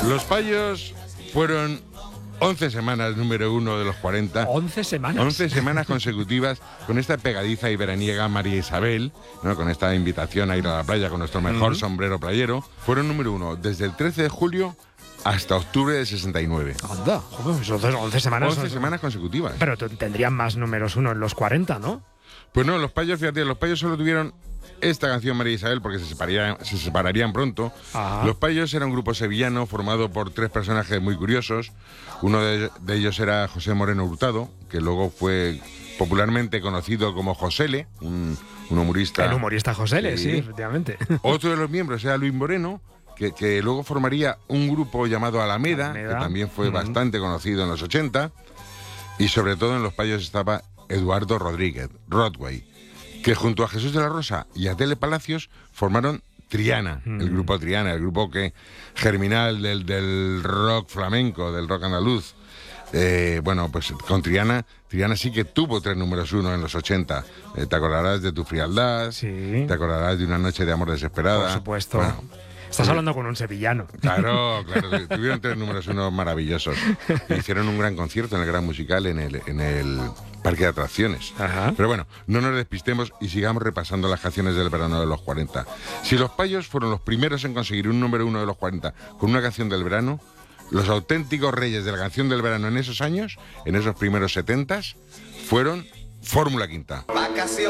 Los Payos fueron 11 semanas número 1 de los 40. 11 semanas. 11 semanas consecutivas con esta pegadiza y veraniega María Isabel, ¿no? Con esta invitación a ir a la playa con nuestro mejor sombrero playero. Fueron número 1 desde el 13 de julio hasta octubre de 69. Anda, joder, pues 11 semanas. 11 semanas consecutivas. Pero tendrían más números 1 en los 40, ¿no? Pues no, los Payos, fíjate, los Payos solo tuvieron esta canción María Isabel porque se separarían pronto. Ajá. Los Payos era un grupo sevillano formado por 3 personajes muy curiosos. Uno de ellos era José Moreno Hurtado, que luego fue popularmente conocido como Josele, un humorista. El humorista Josele, sí, efectivamente. Otro de los miembros era Luis Moreno, que luego formaría un grupo llamado Alameda, que también fue bastante conocido en los 80. Y sobre todo en los Payos estaba Eduardo Rodríguez, Rodway, que junto a Jesús de la Rosa y a Tele Palacios formaron Triana, el grupo Triana, el grupo germinal del rock flamenco, del rock andaluz. Bueno, pues con Triana sí que tuvo 3 números 1 en los 80. Te acordarás de Tu frialdad, Sí. te acordarás de Una noche de amor desesperada. Por supuesto. Bueno, Estás hablando con un sevillano. Claro, tuvieron 3 números 1 maravillosos. Hicieron un gran concierto en el Gran Musical en el Parque de Atracciones. Ajá. Pero bueno, no nos despistemos y sigamos repasando las canciones del verano de los 40. Si los Payos fueron los primeros en conseguir un número 1 de los 40 con una canción del verano, los auténticos reyes de la canción del verano en esos años, en esos primeros 70s, fueron Fórmula Quinta.